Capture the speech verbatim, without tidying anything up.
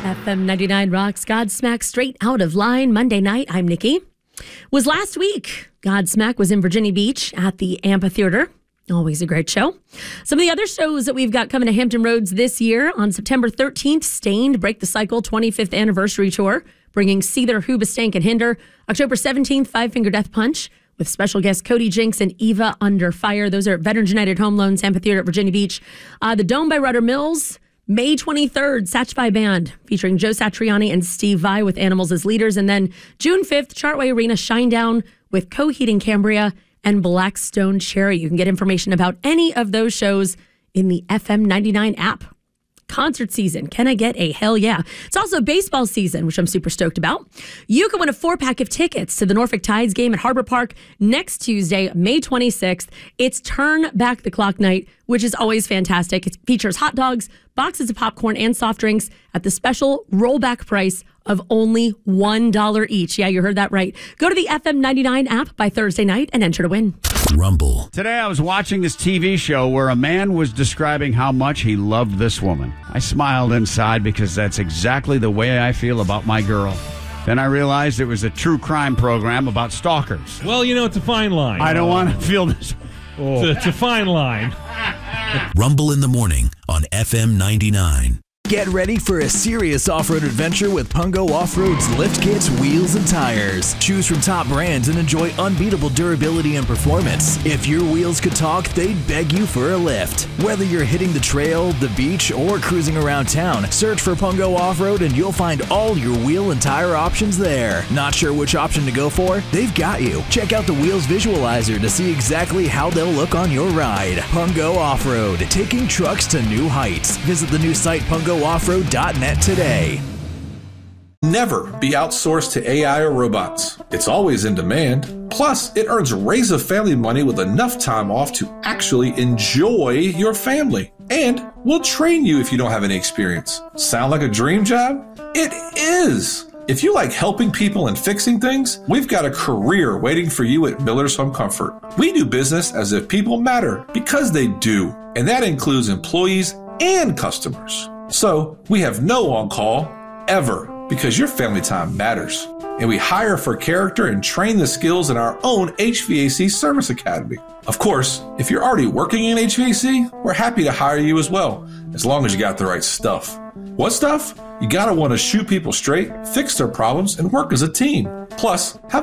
F M ninety-nine rocks Godsmack straight out of line Monday night. I'm Nikki. Was last week. Godsmack was in Virginia Beach at the Amphitheater. Always a great show. Some of the other shows that we've got coming to Hampton Roads this year. On September thirteenth, Stained Break the Cycle twenty-fifth Anniversary Tour, bringing Seether, Hoobastank, and Hinder. October seventeenth, Five Finger Death Punch, with special guests Cody Jinks and Eva Under Fire. Those are at Veterans United Home Loans Amphitheater at Virginia Beach. Uh, the Dome by Rudder Mills. May twenty-third, Satch Vai Band, featuring Joe Satriani and Steve Vai with Animals as leaders. And then June fifth, Chartway Arena Shinedown with Coheed Cambria and Blackstone Cherry. You can get information about any of those shows in the F M ninety-nine app. Concert season. Can I get a hell yeah? It's also baseball season, which I'm super stoked about. You can win a four-pack of tickets to the Norfolk Tides game at Harbor Park next Tuesday, May twenty-sixth. It's Turn Back the Clock night, which is always fantastic. It features hot dogs, boxes of popcorn, and soft drinks at the special rollback price of only one dollar each. Yeah, you heard that right. Go to the F M ninety-nine app by Thursday night and enter to win. Rumble. Today I was watching this T V show where a man was describing how much he loved this woman. I smiled inside because that's exactly the way I feel about my girl. Then I realized it was a true crime program about stalkers. Well, you know, it's a fine line. I don't want to feel this. Oh. It's, a, it's a fine line. Rumble in the morning on F M ninety-nine. Get ready for a serious off-road adventure with Pungo Off-Road's lift kits, wheels, and tires. Choose from top brands and enjoy unbeatable durability and performance. If your wheels could talk, they'd beg you for a lift. Whether you're hitting the trail, the beach, or cruising around town, search for Pungo Off-Road and you'll find all your wheel and tire options there. Not sure which option to go for? They've got you. Check out the Wheels Visualizer to see exactly how they'll look on your ride. Pungo Off-Road, taking trucks to new heights. Visit the new site pungo off road dot net today. Never be outsourced to A I or robots. It's always in demand. Plus, it earns Raise a Family money with enough time off to actually enjoy your family. And we'll train you if you don't have any experience. Sound like a dream job? It is! If you like helping people and fixing things, we've got a career waiting for you at Miller's Home Comfort. We do business as if people matter, because they do. And that includes employees and customers. So we have no on-call ever, because your family time matters. And we hire for character and train the skills in our own H V A C Service Academy. Of course, if you're already working in H V A C, we're happy to hire you as well, as long as you got the right stuff. What stuff? You gotta want to shoot people straight, fix their problems, and work as a team. Plus, have